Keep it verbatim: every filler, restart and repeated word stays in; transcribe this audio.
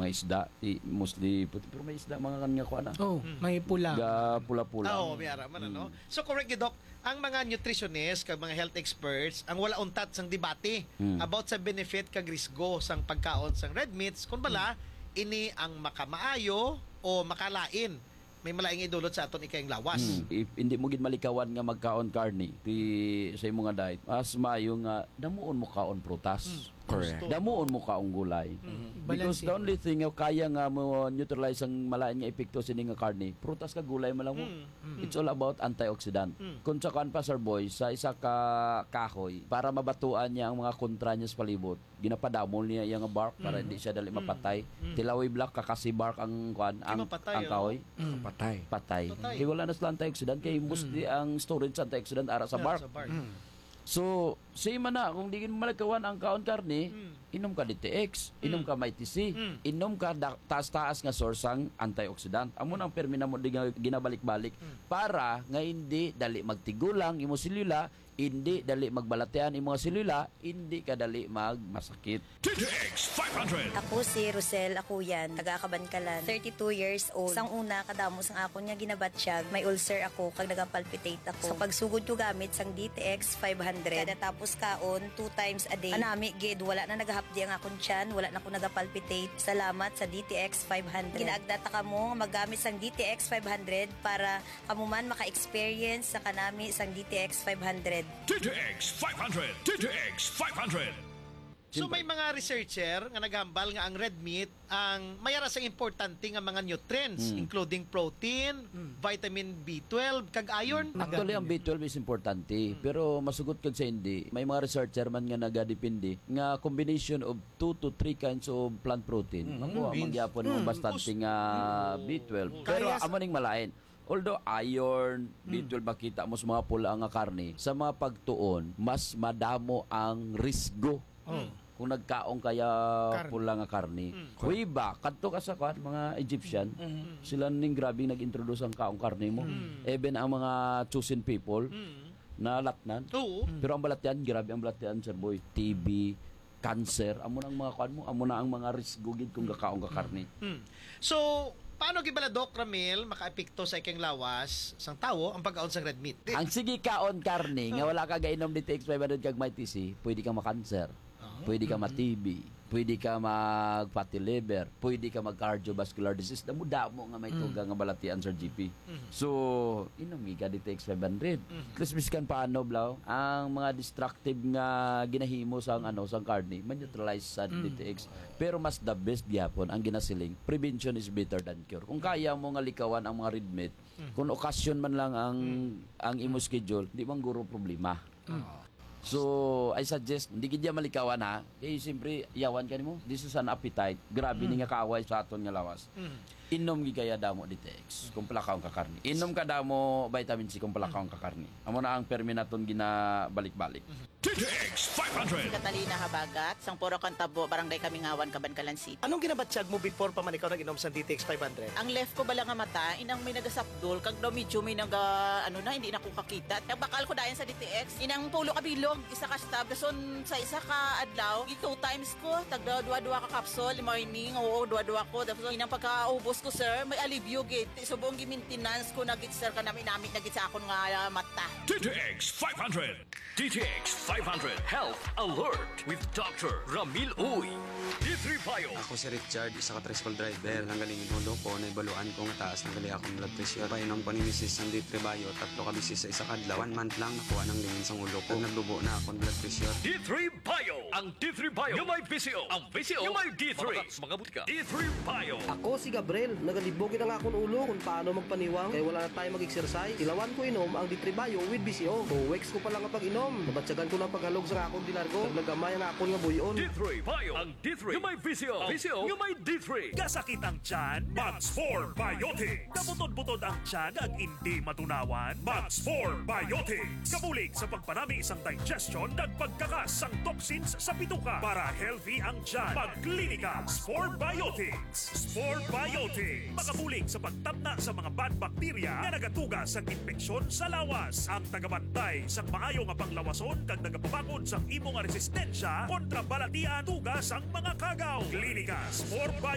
mga isda, i- mostly puti, pero may isda mga kanya ko na. Oh, may pula. Ga pula-pula. Oo, may araman, ano? So, correct, Doc. Ang mga nutritionists, kag mga health experts, ang wala untat sang debate Mm. about sa benefit kag risgo sang pagkaon sang red meats, kung bala, ini ang makamaayo o makalain. May malaing idulot sa aton ikayang lawas. Hmm. If hindi mo gid malikawan nga magkaon karni ti sa imong nga diet, as maayo nga damuon mo kaon prutas. Correct. Gusto. Damuon mo kaong gulay. Because Balanse. the only thing nga kaya nga mo neutralize ang malain nga epekto sini nga karni, prutas ka gulay mo lang mo. Mm. It's all about antioxidant. Mm. Kung sa kan pa sir boy, sa isa ka kahoy, para mabatuan niya ang mga kontra niya sa palibot, ginapadamol niya yung bark para hindi siya dali mapatay. Tilawi black kakasi bark ang kuan ang, mapatay, ang kahoy. Mm. Patay. Patay. Patay. Kaya wala na sila antioxidant kay mostly ang storage sa antioxidant ara sa Yeah, bark. Sa bark. So, same man na kung di gin malikawan ang kaon karne, Mm. inom ka D T X, inom ka may T C, Mm. inom ka da- taas-taas nga source ang antioxidant. Amo nang permina mo di nga ginabalik-balik para nga hindi dali magtigulang imo selula, hindi dali magbalatean imo nga selula, hindi ka dali magmasakit. T T X five hundred. Ako si Rosel Akuyan, taga Kabankalan, thirty-two years old. Sang una kadamos ang akon nga ginabatsyag, may ulcer ako kag nagapalpitate ako. Sa pagsugod ko gamit sang D T X five hundred, kada tapos kaon two times a day. Anami gid wala na nagahapdi ang akon tiyan, wala na ko nagapalpitate. Salamat sa D T X five hundred. Ginaagdata kamo nga maggamit sang D T X five hundred para kamo man maka-experience sa kanami sang D T X five hundred. T T X five hundred. T T X five hundred. So may mga researcher nga nagambal nga ang red meat ang mayara sa importante nga mga nutrients Mm. including protein, vitamin B twelve kag iron. Actually, ang B twelve is importante, pero masugot kag sa hindi. May mga researcher man nga nagadepende nga combination of two to three kinds of plant protein. Makuha magyapon mo bastante nga B twelve. Pero Kaya sa- amo ning malain. Although iron, B twelve makita mo sa mga pula nga karne, sa mga pagtuon, mas madamo ang risgo. Kung nagkaong kaya Karne. pula nga karne. Way back, kadto ka sa kwan, mga Egyptian, sila ning grabe nag-introduce ang kaong karne mo. Even ang mga chosen people na latnan. Oo. Pero ang balatian, grabe ang balatian, sir boy. T B, cancer, amo na ang mga kwan mo, amo na ang mga risgo gid kung kakaong ka karne. Hmm. So, paano gibala Doc Ramil makaapekto sa ikang lawas sang tawo ang pagkaon sang red meat? Ang sige kaon karne, nga wala ka gainom D T X five hundred kag may T C, pwede ka makanser. Pwede ka ma-T B, pwede ka mag-fatty liver, pwede ka mag-cardiovascular disease. Damo-damo nga may tuga nga balatian sa G P. So, inom ka D T X five hundred. Plus miskan paano blaw, ang mga destructive nga ginahimo sa ano sang karne, man-neutralize sa D T X. Pero mas the best gyapon ang ginasiling, prevention is better than cure. Kung kaya mo nga likawan ang mga red meat, kung okasyon man lang ang ang imo schedule, di man guro problema. So, I suggest, hindi gid malikawan ha. Eh, siyempre, yawan ka nimo. This is an appetite. Grabe ni nga kaaway sa aton nga lawas. Inom gi kaya damo D T X kung palakaw ka karni. Inom ka damo vitamin C kung palakaw ka karni. Amo na ang perminaton ginabalik-balik. T T X five hundred. Catalina Habagat, sang Puro Cantabo, Barangay Kamingawan, Cabancalan City. Anong ginabatsyag mo before pa man ikaw nag-inom sa D T X five hundred? Ang left ko bala nga mata, inang may nagasapdol, kag daw medyo may naga, ano na, hindi na ko kakita. Kag bakal ko dayan sa D T X, inang pulo kabilog, isa ka stab, dason sa isa ka adlaw, gi two times ko, tag dua-dua ka capsule, morning, oo, dua-dua ko, dason inang pagkaubos ko, sir, may alivio git, subong gi maintenance ko, nagit sir, kanami namit nagit sa akon nga uh, mata. T T X five hundred. T T X five hundred Health Alert with Doctor Ramil Uy. D three Bio. Ako si Richard, isa ka tricycle driver. Nanggaling yung ulo ko, naibaluan ko nga taas ng gali akong blood pressure. Painom ko ni misis ng D three Bio, tatlo ka bisis sa isa kadlaw. One month lang nakuha ng lingin sa ulo ko. Nagdubo na akong blood pressure. D three Bio. Ang D three Bio. Yung may P C O. Ang P C O. Yung may D three. Mga butika. D three Bio. Ako si Gabriel, nagalibogin ang akong ulo kung paano magpaniwang kaya wala na tayo mag-exercise. Ilawan ko inom ang D three Bio with B C O. Two weeks ko pa lang kapag inom. Nabatsagan ko ng paghalog sa akong dinargo. Naglagamay ang akong nga buyon. D three Bio. Ang D three. Yung may P C O. P C O. Yung may D three. Kasakit ang tiyan, Max four Biotics. Kabutod-butod ang tiyan ag hindi matunawan, Max four Biotics. Kabulig sa pagpanami isang digestion at pagkakas ang toxins sa bituka para healthy ang tiyan. Pagklinika, Spore Biotics. Spore Biotics. Makabulig sa pagtabna sa mga bad bacteria na nagatugas sa infeksyon sa lawas. Ang tagabantay sa maayo nga panglawason kag nagapabakod sa imo nga resistensya kontra balatian tugas ang mga kagaw. Klinika Spore Biotics.